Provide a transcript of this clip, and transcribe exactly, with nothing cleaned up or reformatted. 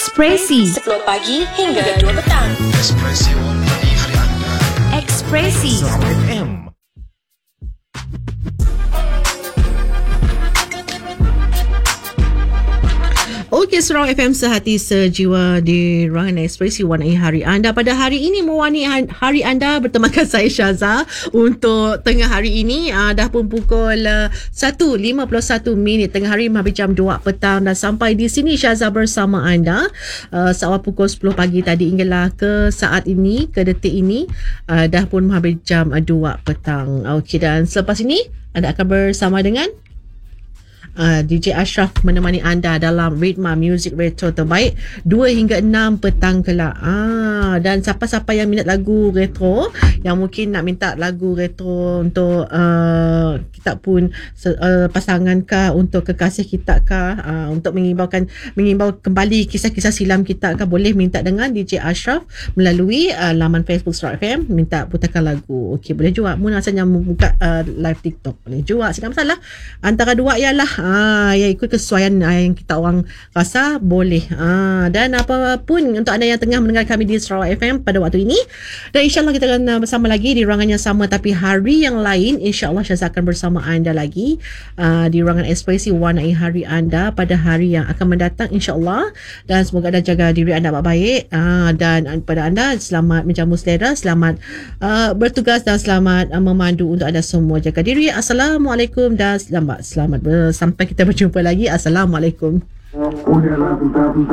Ekspresi sepuluh pagi hingga dua petang. Ekspresi warnai hari anda. Ekspresi Surau F M. Okey, Surau F M, sehati sejiwa di ruangan Ekspresi warnai hari anda. Pada hari ini mewarnai hari anda bertemankan saya Syaza untuk tengah hari ini. Uh, dah pun pukul uh, satu lima puluh satu minit tengah hari, menghabis jam dua petang, dan sampai di sini Syaza bersama anda uh, seawal pukul sepuluh pagi tadi hinggalah ke saat ini, ke detik ini, uh, dah pun menghabis jam dua petang. Okey, dan selepas ini anda akan bersama dengan Uh, D J Ashraf menemani anda dalam Ritma Music Retro terbaik dua hingga enam petang kelak. Ah, dan siapa-siapa yang minat lagu retro, yang mungkin nak minta lagu retro untuk uh, kita pun uh, pasangan kah, untuk kekasih kita kah, uh, untuk mengimbaukan mengimbau kembali kisah-kisah silam kita kah, boleh minta dengan D J Ashraf melalui uh, laman Facebook Surau F M, minta putarkan lagu. Okey, boleh juga. Mun asalnya membuka uh, live TikTok, boleh juga. Tidak masalah. Antara dua ialah Ah, ya, ikut kesesuaian ah, yang kita orang rasa boleh. Ah, dan apa pun untuk anda yang tengah mendengar kami di Surau F M pada waktu ini, dan insyaAllah kita akan uh, bersama lagi di ruangan yang sama, tapi hari yang lain insyaAllah Syazah akan bersama anda lagi uh, di ruangan Ekspresi warnai hari anda pada hari yang akan mendatang insyaAllah. Dan semoga anda jaga diri anda baik-baik, uh, dan pada anda selamat menjamu selera, selamat uh, bertugas, dan selamat uh, memandu untuk anda semua. Jaga diri. Assalamualaikum dan selamat selamat bersama. Sampai kita berjumpa lagi. Assalamualaikum.